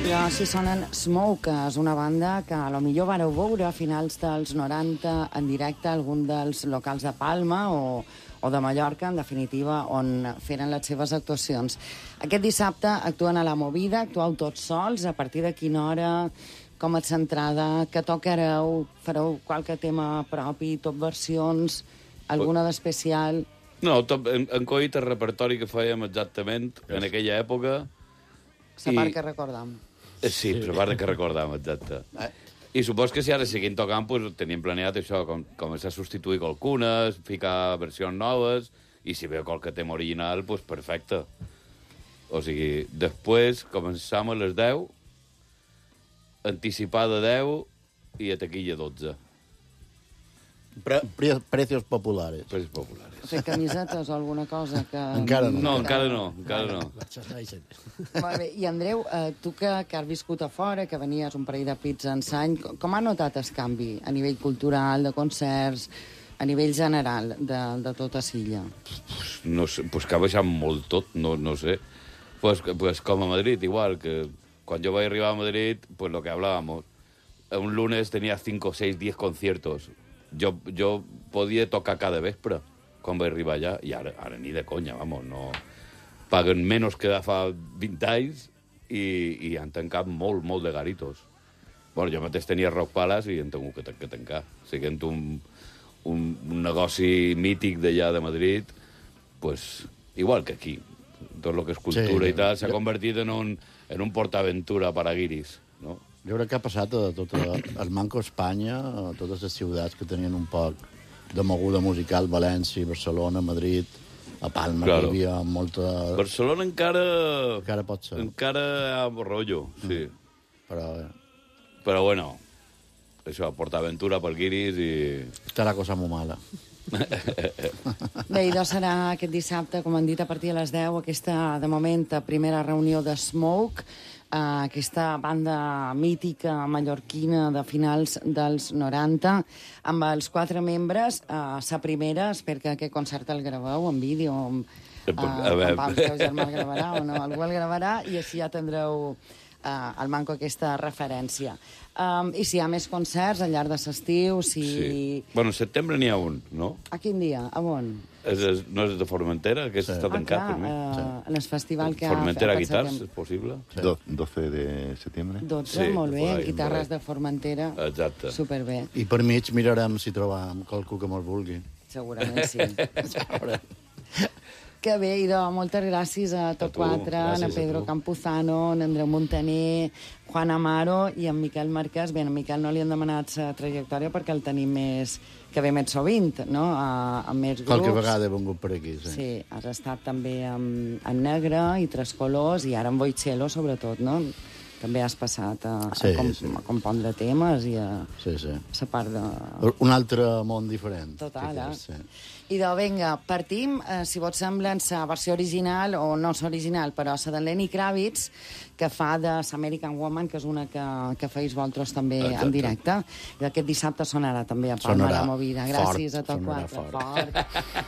Així sonen Smoke, és una banda que a lo millor vareu veure a finals dels 90 en directe a algun dels locals de Palma o de Mallorca, en definitiva, on feren les seves actuacions. Aquest dissabte actuen a la Movida, actueu tots sols, a partir de quina hora, com és l'entrada, què tocareu, fareu qualque tema propi, tot versions, alguna d'especial... No, en coit el repertori que fèiem exactament en aquella època... La part que recordam. Sí, la part que recordam, exacte. I supos que si ara seguim tocant, pues, tenim planeat això, començar a substituir qualcunes, ficar versions noves, i si veu qualque tema original, pues perfecte. O sigui, després començam a les 10, anticipada 10 i a taquilla 12. Precios populares. Precios populares. Fer camisetes o alguna cosa que... Encara no. No, encara no. Molt bé. I Andreu, tu que has viscut a fora, que venies un parell de pits en any, com ha notat el canvi a nivell cultural, de concerts, a nivell general de tota Silla? No sé, pues que ha baixat molt tot, no sé. Pues com a Madrid, igual, que quan jo vaig arribar a Madrid, pues lo que hablábamos, un lunes tenía 5, 6, 10 conciertos. Jo podia tocar cada vespre quan vaig arribar allà, i ara ni de conya, vamos, no... Paguen menys que fa 20 anys i han tancat molt de garitos. Bueno, jo mateix tenia Rock Palace i han tingut que tancar. Siguent un negoci mític d'allà de Madrid, pues, igual que aquí. Tot el que és cultura i tal s'ha convertit en un portaventura per a guiris, no? Jo crec que ha passat a tot el Manco Espanya, a totes les ciutats que tenien un poc de moguda musical, València, Barcelona, Madrid, a Palma, claro. Que hi havia molta... Barcelona encara pot ser. Encara hi ha rotllo, sí. Però bueno, això, PortAventura per guiris i... Està la cosa molt mala. Bé, idò serà aquest dissabte, com han dit, a partir de les 10, aquesta, de moment, primera reunió de Smoke, aquesta banda mítica mallorquina de finals dels 90, amb els 4 membres. La primera, espero que aquest concert el graveu en vídeo, el teu germà el gravarà o no, algú el gravarà, i així ja tindreu al Manco aquesta referència. I si hi ha més concerts al llarg de l'estiu, si... Sí. Bueno, en setembre n'hi ha un, no? A quin dia? A on? No és de Formentera? Aquest està tancat per mi. En el festival que ha... Formentera Guitars, és possible? 12 de setembre. 12, sí, molt bé, guitarres de Formentera. Exacte. Superbé. I per mig mirarem si trobam qualcú que mos vulgui. Segurament sí. Que bé, idò, moltes gràcies a tots 4, a Pedro Campuzano, a Andreu Montaner, Juan Amaro i en Miquel Marquès. Bé, a Miquel no li han demanat la trajectòria perquè el tenim més... que ve més sovint, no?, amb més grups. Qualque vegada he vengut per aquí, sí. Sí, has estat també amb Negre i Tres Colors, i ara amb Boichello, sobretot, no? També has passat a compondre temes i a la part de... Un altre món diferent. Total, Idò, vinga, partim, si vos sembla, en la versió original, o no és original, però la de Lenny Kravitz, que fa de l'American Woman, que és una que feis vosaltres també en directe. I aquest dissabte sonarà també a Palma la Movida. Gràcies a tots 4. Fort.